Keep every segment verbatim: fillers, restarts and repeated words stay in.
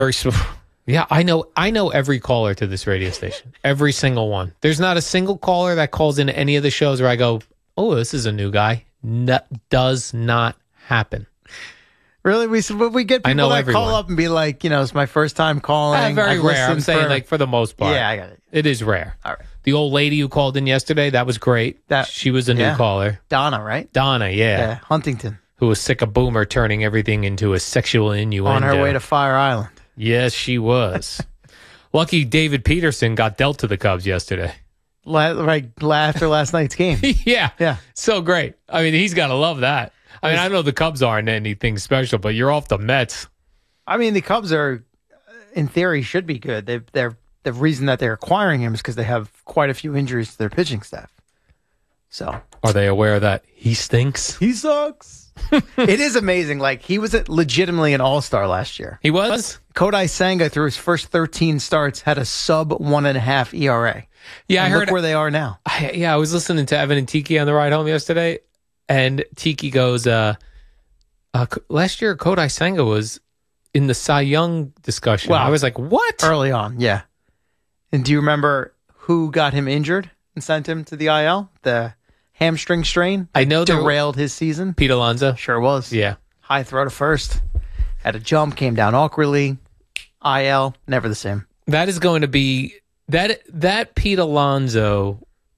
Very sm- Yeah, I know. I know every caller to this radio station. Every single one. There's not a single caller that calls into any of the shows where I go, "Oh, this is a new guy." No, does not happen. Really, we we get people that everyone. call up and be like, you know, it's my first time calling. Uh, very I've rare. I'm listened saying for- like for the most part. Yeah, I got it. It is rare. All right. The old lady who called in yesterday, that was great. That she was a yeah. new caller. Donna, right? Donna, yeah. Yeah, Huntington. Who was sick of Boomer turning everything into a sexual innuendo. On her way to Fire Island. Yes, she was. Lucky David Peterson got dealt to the Cubs yesterday. La- right after last night's game. yeah. Yeah. So great. I mean, he's got to love that. I mean, I know the Cubs aren't anything special, but you're off the Mets. I mean, the Cubs are, in theory, should be good. They, they're the reason that they're acquiring him is because they have quite a few injuries to their pitching staff. So, are they aware that he stinks? He sucks. It is amazing. Like, he was legitimately an all-star last year. He was? Kodai Senga, through his first thirteen starts, had a sub one and a half E R A. Yeah, and I look heard where they are now. I, yeah, I was listening to Evan and Tiki on the ride home yesterday, and Tiki goes, uh, uh, last year Kodai Senga was in the Cy Young discussion. Well, I was like, what? Early on, yeah. And do you remember who got him injured and sent him to the I L? The hamstring strain? I know derailed his season. Pete Alonso? Sure was. Yeah. High throw to first. Had a jump, came down awkwardly. I L, never the same. That is going to be that that Pete Alonso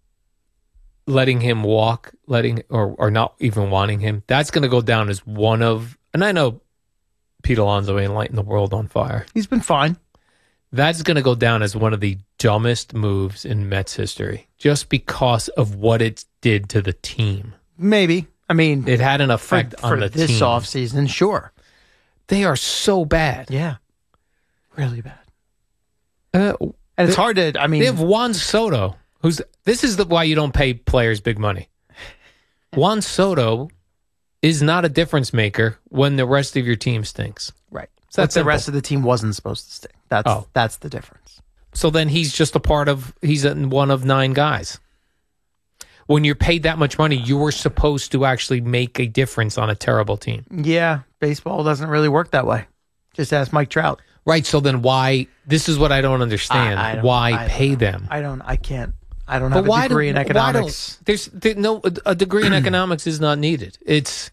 letting him walk, letting or or not even wanting him. That's going to go down as one of, and I know Pete Alonso ain't lighting the world on fire. He's been fine. That's going to go down as one of the dumbest moves in Mets history, just because of what it did to the team. Maybe. I mean, it had an effect for, on for the this team. offseason, sure. They are so bad. Yeah. Really bad. Uh, and it's they, hard to, I mean. They have Juan Soto, who's, this is the, why you don't pay players big money. Juan Soto is not a difference maker when the rest of your team stinks. Right. So but that's the simple. rest of the team wasn't supposed to stink. That's, oh. that's the difference. So then he's just a part of, he's a, one of nine guys. When you're paid that much money, you were supposed to actually make a difference on a terrible team. Yeah, baseball doesn't really work that way. Just ask Mike Trout. Right, so then why, this is what I don't understand. I, I don't, why I pay don't them? I don't, I can't, I don't But have why a degree do, in economics. There's there, no, a degree in economics is not needed. It's,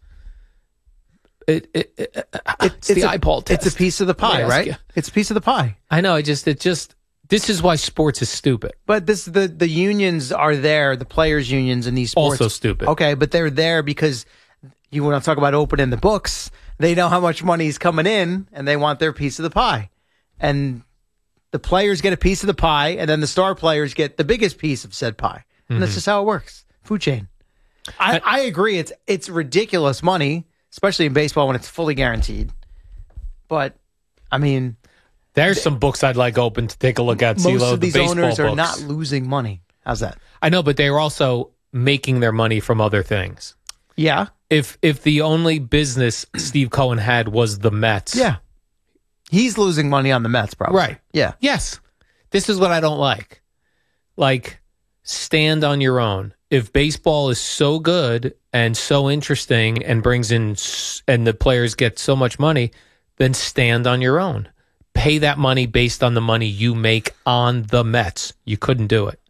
it, it, it, it it's, it's the a, eyeball test. It's a piece of the pie, right? You. It's a piece of the pie. I know, I just, it just, this is why sports is stupid. But this the the unions are there, the players' unions in these sports. Also stupid. Okay, but they're there because you want to talk about opening the books. They know how much money is coming in, and they want their piece of the pie. And the players get a piece of the pie, and then the star players get the biggest piece of said pie. And Mm-hmm. that's just how it works. Food chain. I, I, I agree. It's it's ridiculous money, especially in baseball when it's fully guaranteed. But, I mean... There's some books I'd like open to take a look at. Most CeeLo, of these the baseball owners are books. not losing money. How's that? I know, but they're also making their money from other things. Yeah. If if the only business Steve Cohen had was the Mets. Yeah. He's losing money on the Mets, probably. Right. Yeah. Yes. This is what I don't like. Like, stand on your own. If baseball is so good and so interesting and brings in, and the players get so much money, then stand on your own. Pay that money based on the money you make on the Mets. You couldn't do it.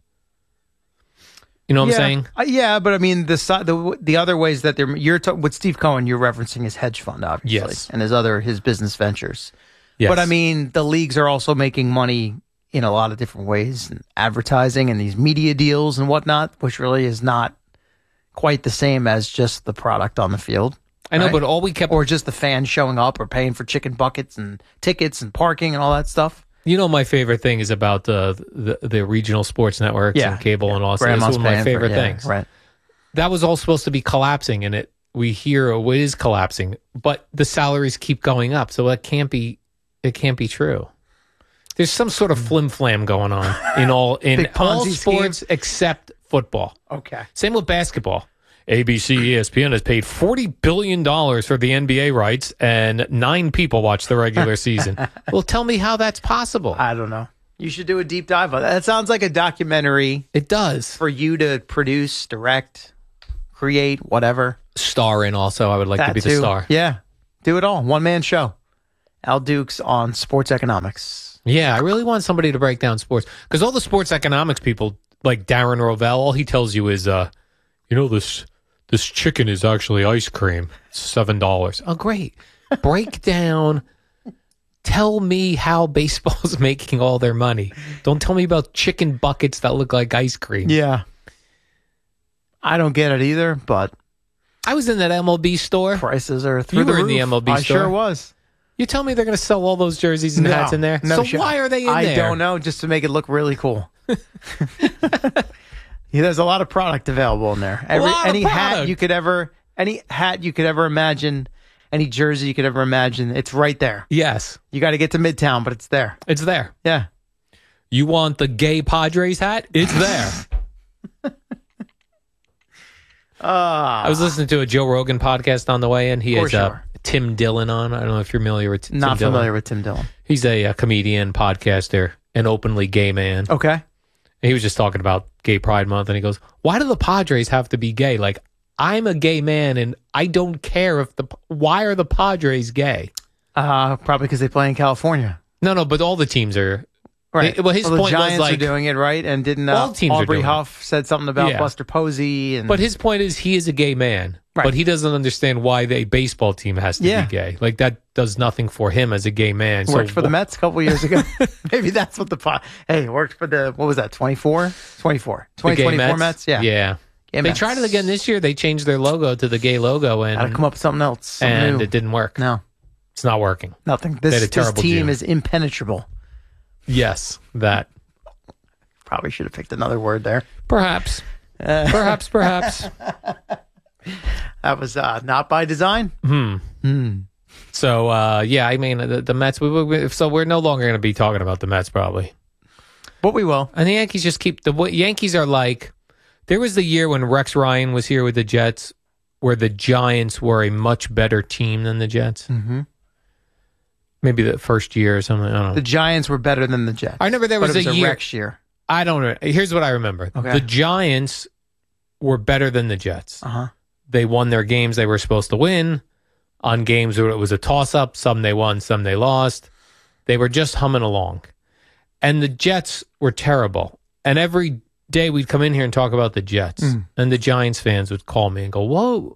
You know what yeah. I'm saying? Uh, yeah, but I mean the si- the the other ways that they're you're ta- with Steve Cohen, you're referencing his hedge fund, obviously, Yes. and his other his business ventures. Yes. But I mean, the leagues are also making money in a lot of different ways, and advertising and these media deals and whatnot, which really is not quite the same as just the product on the field. I know, right? but all we kept... Or just the fans showing up or paying for chicken buckets and tickets and parking and all that stuff. You know, my favorite thing is about uh, the the regional sports networks Yeah. and cable Yeah. and all that. That's Grandma's one of my paying for- favorite yeah, things. right. That was all supposed to be collapsing, and it we hear oh, it is collapsing, but the salaries keep going up, so that can't be it can't be true. There's some sort of flim flam going on in all in Big all Ponzi sports scheme. except football. Okay. Same with basketball. A B C E S P N has paid forty billion dollars for the N B A rights, and nine people watch the regular season. Well, tell me how that's possible. I don't know. You should do a deep dive on that. That sounds like a documentary. It does. For you to produce, direct, create, whatever. Star in also. I would like That to be too. the star. Yeah. Do it all. One man show. Al Dukes on sports economics. Yeah, I really want somebody to break down sports because all the sports economics people, like Darren Rovell, all he tells you is, uh, you know, this this chicken is actually ice cream. It's seven dollars. Oh, great. Break down. Tell me how baseball's making all their money. Don't tell me about chicken buckets that look like ice cream. Yeah. I don't get it either, but I was in that M L B store. prices are through You the were in roof. the M L B I store. sure was. You tell me they're going to sell all those jerseys and No, hats in there? no so shot. why are they in I there? don't know, just to make it look really cool. Yeah, there's a lot of product available in there. Every, lot of any hat product. you could ever, any hat you could ever imagine, any jersey you could ever imagine, it's right there. Yes, You got to get to Midtown, but it's there. it's there. Yeah. You want the gay Padres hat? It's there. Uh, I was listening to a Joe Rogan podcast on the way in. He Of has course you uh, are. Tim Dillon on. I don't know if you're familiar with Tim not Dillon. familiar with Tim Dillon. He's a, uh comedian, podcaster, an openly gay man. Okay. And he was just talking about Gay Pride Month, and he goes, "Why do the Padres have to be gay? Like, I'm a gay man, and I don't care if the why are the Padres gay? Uh, probably because they play in California. No, no, but all the teams are Right. They- well, his the point was, Giants like- are doing it right, and didn't uh, All teams are Aubrey doing it. Huff said something about Yeah. Buster Posey, and But his point is he is a gay man, Right. but he doesn't understand why the baseball team has to Yeah. be gay. Like that does nothing for him as a gay man. worked so for the wh- Mets a couple years ago. Maybe that's what the po- hey worked for the what was that twenty-four, twenty-four, the twenty gay twenty-four Mets? Mets. Yeah, yeah. Gay They Mets. tried it again this year. They changed their logo to the gay logo, and Got to come up with something else. Something and new. it didn't work. No, It's not working. nothing. They This, had a this terrible team June. is impenetrable. Yes, that Probably should have picked another word there. perhaps, perhaps, perhaps. That was uh, not by design. So uh, yeah, I mean the, the Mets. We, we, so we're no longer going to be talking about the Mets probably. But we will. And the Yankees just keep the what- Yankees are like. There was the year when Rex Ryan was here with the Jets, where the Giants were a much better team than the Jets. Mm-hmm. Maybe the first year or something. I don't know. The Giants were better than the Jets. I remember there but was it was a a year- Rex year. I don't know. Here's what I remember: Okay. the Giants were better than the Jets. Uh huh. They won their games they were supposed to win. On games where it was a toss-up, some they won, some they lost. They were just humming along. And the Jets were terrible. And every day we'd come in here and talk about the Jets. Mm. And the Giants fans would call me and go, whoa,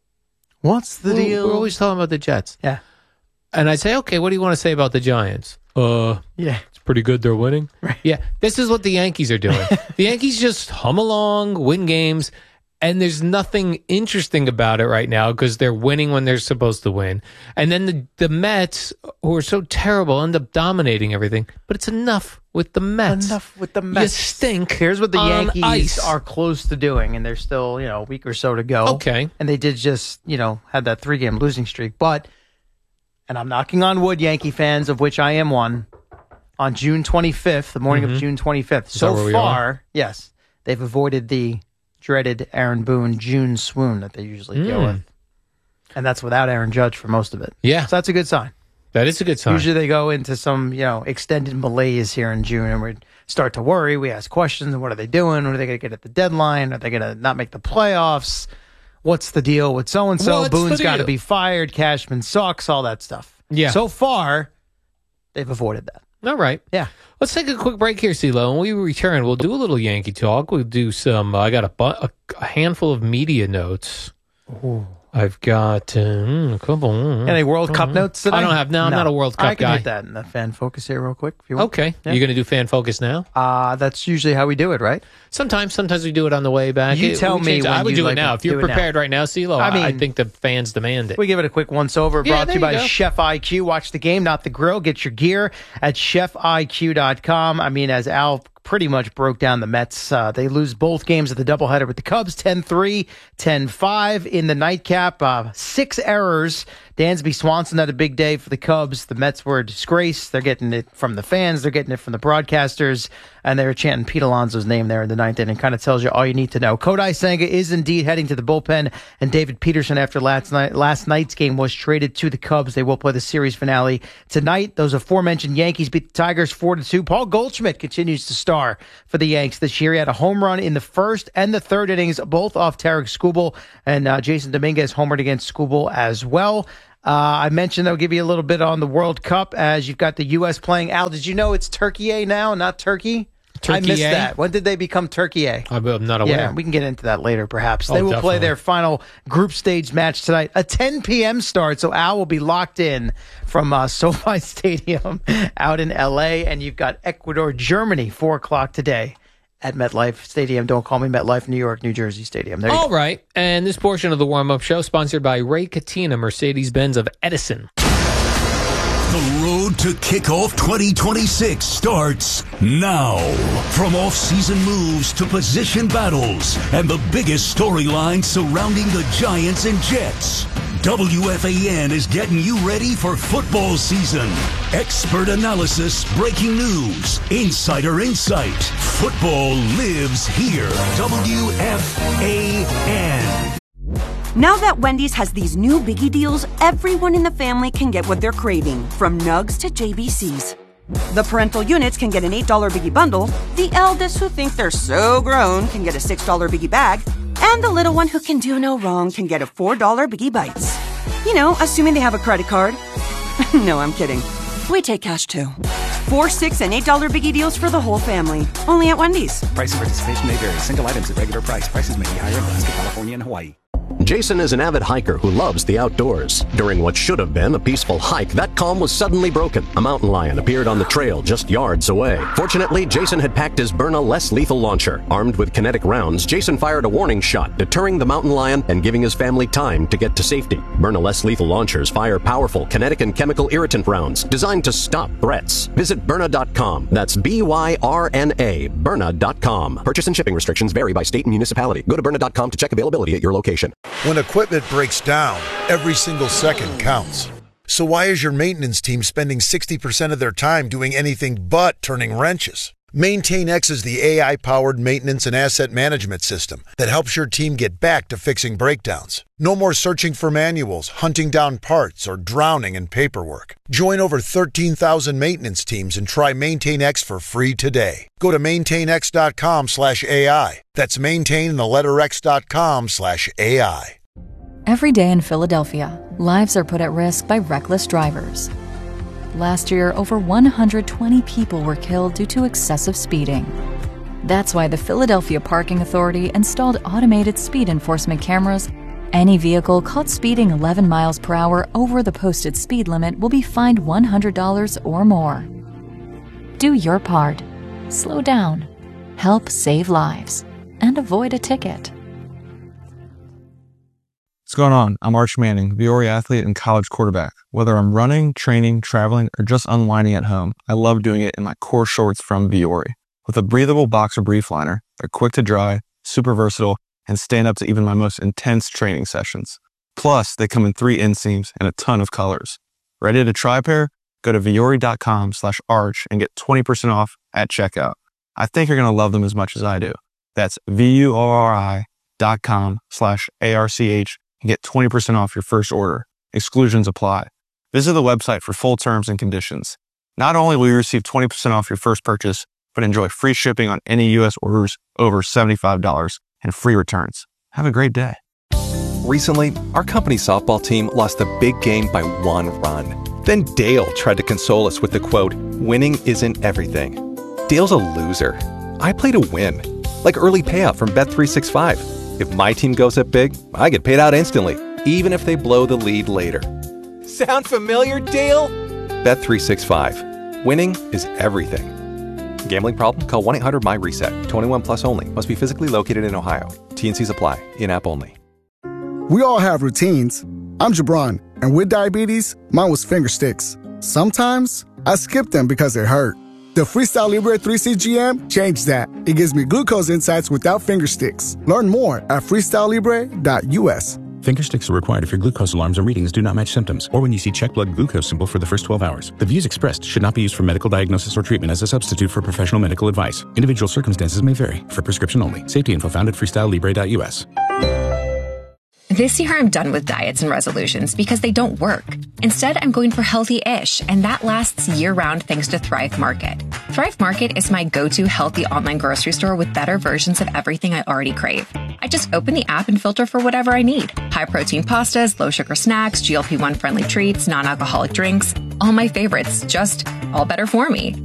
What's the we're, deal? we're always talking about the Jets. yeah. And I'd say, okay, what do you want to say about the Giants? Uh, Yeah. it's pretty good they're winning. Right. Yeah, this is what the Yankees are doing. The Yankees just hum along, win games, and there's nothing interesting about it right now because they're winning when they're supposed to win. And then the, the Mets, who are so terrible, end up dominating everything. But it's enough with the Mets. Enough with the You Mets. stink. Here's what the on Yankees ice. are close to doing, and they're still, you know, a week or so to go. Okay. And they did just, you know, had that three game losing streak. But, and I'm knocking on wood, Yankee fans, of which I am one, on June twenty-fifth, the morning of June twenty-fifth. Mm-hmm. that where So we far, yes, they've avoided the dreaded Aaron Boone June swoon that they usually deal Mm. with. And that's without Aaron Judge for most of it. Yeah, So that's a good sign. that is a good sign. Usually they go into some, you know, extended malaise here in June, and we start to worry. We ask questions: what are they doing? What are they going to get at the deadline? Are they going to not make the playoffs? What's the deal with so and so? What's the Boone's got to deal? be fired. Cashman sucks. All that stuff. Yeah. So far, they've avoided that. All right. Yeah. Let's take a quick break here, CeeLo. When we return, we'll do a little Yankee talk. We'll do some, uh, I got a, bu- a, a handful of media notes. I've got uh, a couple. mm, Any World Cup notes today? I don't have, no, I'm not a World Cup I can guy. hit that in the fan focus here real quick if you want. Okay. Yeah. You're going to do fan focus now? Uh, that's usually how we do it, right? Sometimes, sometimes we do it on the way back. You It- tell we me change it. when I would you'd do like it now. to If you're do it now. prepared right now, CeeLo, I I, I mean- think the fans demand it. We give it a quick once over. Yeah, Brought to you there by you go. Chef I Q. Watch the game, not the grill. Get your gear at chef I Q dot com. I mean, as Al pretty much broke down the Mets, uh, they lose both games of the doubleheader with the Cubs, ten three, ten five in the nightcap. Uh, six errors. Dansby Swanson had a big day for the Cubs. The Mets were a disgrace. They're getting it from the fans. They're getting it from the broadcasters. And they're chanting Pete Alonso's name there in the ninth inning. Kind of tells you all you need to know. Kodai Senga is indeed heading to the bullpen. And David Peterson, after last night, last night's game, was traded to the Cubs. They will play the series finale tonight. Those aforementioned Yankees beat the Tigers four to two. Paul Goldschmidt continues to star for the Yanks this year. He had a home run in the first and the third innings, both off Tarek Skubal. And uh, Jason Dominguez homered against Skubal as well. Uh, I mentioned I'll give you a little bit on the World Cup as you've got the U S playing. Al, did you know it's Turkey A now, not Turkey? Turkey I missed A? that. When did they become Turkey A? I'm not aware. Yeah, we can get into that later, perhaps. Oh, they will definitely. play their final group stage match tonight, a ten p.m. start. So Al will be locked in from uh, SoFi Stadium out in L A. And you've got Ecuador, Germany, four o'clock today at MetLife Stadium. Don't call me MetLife, New York, New Jersey Stadium. There you All go. right. And this portion of the warm-up show sponsored by Ray Katina, Mercedes-Benz of Edison. The road to kickoff twenty twenty-six starts now. From off-season moves to position battles and the biggest storylines surrounding the Giants and Jets, W F A N is getting you ready for football season. Expert analysis, breaking news, insider insight. Football lives here. W F A N. Now that Wendy's has these new biggie deals, everyone in the family can get what they're craving, from nugs to J B Cs. The parental units can get an eight dollar biggie bundle, the eldest who think they're so grown can get a six dollar biggie bag, and the little one who can do no wrong can get a four dollar biggie bites. You know, assuming they have a credit card. No, I'm kidding. We take cash too. Four, six, and eight dollar biggie deals for the whole family. Only at Wendy's. Price and participation may vary. Single items at regular price. Prices may be higher in Alaska, California, and Hawaii. Jason is an avid hiker who loves the outdoors. During what should have been a peaceful hike, that calm was suddenly broken. A mountain lion appeared on the trail just yards away. Fortunately, Jason had packed his Byrna less lethal launcher. Armed with kinetic rounds, Jason fired a warning shot, deterring the mountain lion and giving his family time to get to safety. Byrna less lethal launchers fire powerful kinetic and chemical irritant rounds designed to stop threats. Visit Byrna dot com. That's B Y R N A, Byrna dot com. Purchase and shipping restrictions vary by state and municipality. Go to Byrna dot com to check availability at your location. When equipment breaks down, every single second counts. So why is your maintenance team spending sixty percent of their time doing anything but turning wrenches? MaintainX is the A I-powered maintenance and asset management system that helps your team get back to fixing breakdowns. No more searching for manuals, hunting down parts, or drowning in paperwork. Join over thirteen thousand maintenance teams and try MaintainX for free today. Go to maintainx.com slash AI. That's maintain the letter x.com slash AI. Every day in Philadelphia, lives are put at risk by reckless drivers. Last year, over one hundred twenty people were killed due to excessive speeding. That's why the Philadelphia Parking Authority installed automated speed enforcement cameras. Any vehicle caught speeding eleven miles per hour over the posted speed limit will be fined one hundred dollars or more. Do your part. Slow down. Help save lives. And avoid a ticket. What's going on? I'm Arch Manning, Viore athlete and college quarterback. Whether I'm running, training, traveling, or just unwinding at home, I love doing it in my core shorts from Viore. With a breathable boxer brief liner, they're quick to dry, super versatile, and stand up to even my most intense training sessions. Plus, they come in three inseams and a ton of colors. Ready to try a pair? Go to Viore.com slash arch and get twenty percent off at checkout. I think you're going to love them as much as I do. That's V-U-O-R-I dot com slash A-R-C-H and get twenty percent off your first order. Exclusions apply. Visit the website for full terms and conditions. Not only will you receive twenty percent off your first purchase, but enjoy free shipping on any U S orders over seventy-five dollars and free returns. Have a great day. Recently, our company softball team lost a big game by one run. Then Dale tried to console us with the quote, "Winning isn't everything." Dale's a loser. I play to win. Like early payout from Bet three sixty-five. If my team goes up big, I get paid out instantly, even if they blow the lead later. Sound familiar, Dale? Bet three sixty-five. Winning is everything. Gambling problem? Call one eight hundred M Y reset. twenty-one plus only. Must be physically located in Ohio. T and Cs apply. In-app only. We all have routines. I'm Jabron, and with diabetes, mine was finger sticks. Sometimes, I skip them because it hurt. The Freestyle Libre three C G M changed that. It gives me glucose insights without finger sticks. Learn more at freestyle libre dot U S. Finger sticks are required if your glucose alarms or readings do not match symptoms, or when you see check blood glucose symbol for the first twelve hours. The views expressed should not be used for medical diagnosis or treatment as a substitute for professional medical advice. Individual circumstances may vary. For prescription only. Safety info found at freestyle libre dot U S. This year, I'm done with diets and resolutions because they don't work. Instead, I'm going for healthy-ish, and that lasts year-round thanks to Thrive Market. Thrive Market is my go-to healthy online grocery store with better versions of everything I already crave. I I just open the app and filter for whatever I need. High-protein pastas, low-sugar snacks, G L P one friendly treats, non-alcoholic drinks. All my favorites, just all better for me.